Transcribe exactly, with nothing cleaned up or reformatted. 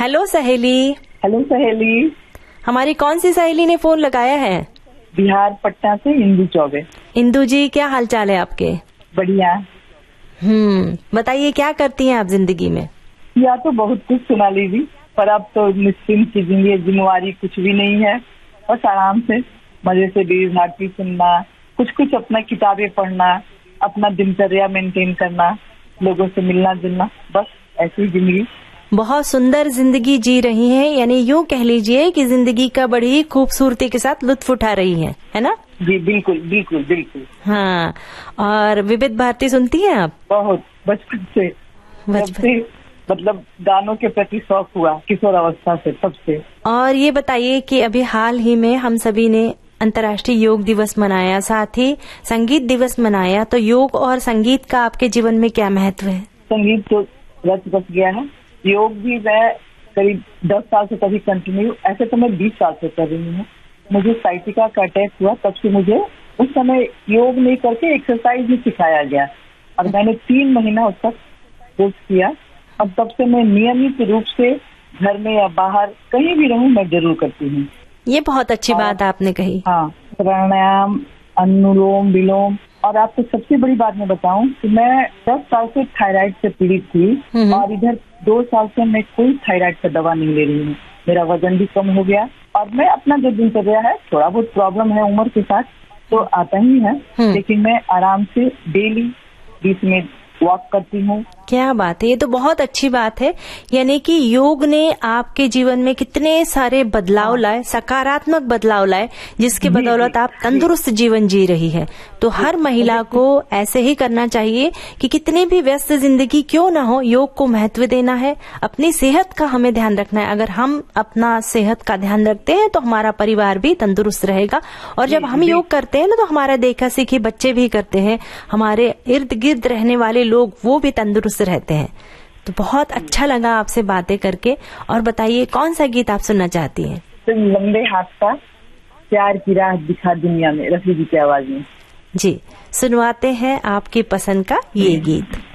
Hello सहेली। Hello सहेली। हमारी कौन सी सहेली ने फोन लगाया है? बिहार पटना से इंदू चौबे। इंदू जी, क्या हाल चाल है आपके? बढ़िया। हम्म बताइए, क्या करती हैं आप जिंदगी में? या तो बहुत कुछ सुना लीजिए, पर अब तो निश्चिंत की जिंदगी, जिम्मेवारी कुछ भी नहीं है। बस आराम से मजे से बीज भारती सुनना, कुछ कुछ अपना किताबें पढ़ना, अपना दिनचर्या मेंटेन करना, लोगों से मिलना जुलना, बस ऐसी जिंदगी। बहुत सुंदर जिंदगी जी रही हैं, यानी यूँ कह लीजिए कि जिंदगी का बड़ी खूबसूरती के साथ लुत्फ उठा रही हैं, है ना? जी बिल्कुल बिल्कुल बिल्कुल। हाँ, और विविध भारती सुनती हैं आप? बहुत, बचपन से। बचपन से मतलब गानों के प्रति शौक हुआ किशोर अवस्था से, तब से। और ये बताइए कि अभी हाल ही में हम सभी ने अंतर्राष्ट्रीय योग दिवस मनाया, साथ ही संगीत दिवस मनाया, तो योग और संगीत का आपके जीवन में क्या महत्व है? संगीत तो रच बस गया है। योग भी मैं करीब दस साल से कभी कंटिन्यू, ऐसे तो मैं बीस साल से कर रही हूँ। मुझे साइटिका का अटैक हुआ, तब से मुझे उस समय योग नहीं करके एक्सरसाइज भी सिखाया गया और मैंने तीन महीना उसका कोर्स किया। अब तब से मैं नियमित रूप से घर में या बाहर कहीं भी रहूं, मैं जरूर करती हूँ। ये बहुत अच्छी बात आपने कही। हाँ, प्राणायाम, अनुलोम विलोम। और आपको सबसे बड़ी बात मैं बताऊं कि मैं दस साल से थायराइड से पीड़ित थी और इधर दो साल से मैं कोई थायराइड का दवा नहीं ले रही हूँ। मेरा वजन भी कम हो गया और मैं अपना जो दिनचर्या है, थोड़ा बहुत प्रॉब्लम है उम्र के साथ तो आता ही है, लेकिन मैं आराम से डेली बीच में वॉक करती हूँ। क्या बात है, ये तो बहुत अच्छी बात है। यानी कि योग ने आपके जीवन में कितने सारे बदलाव लाए, सकारात्मक बदलाव लाए, जिसके बदौलत आप तंदुरुस्त जीवन जी रही है। तो हर महिला को ऐसे ही करना चाहिए कि कितनी भी व्यस्त जिंदगी क्यों ना हो, योग को महत्व देना है। अपनी सेहत का हमें ध्यान रखना है। अगर हम अपना सेहत का ध्यान रखते हैं तो हमारा परिवार भी तंदुरुस्त रहेगा। और जब हम योग करते हैं ना, तो हमारा देखा सीखी बच्चे भी करते हैं, हमारे इर्द गिर्द रहने वाले लोग वो भी तंदुरुस्त रहते हैं। तो बहुत अच्छा लगा आपसे बातें करके। और बताइए, कौन सा गीत आप सुनना चाहती हैं? तो लंबे हाथ का प्यार की राह दिखा दुनिया में, रफी जी की आवाज में। जी, सुनवाते हैं आपकी पसंद का ये गीत।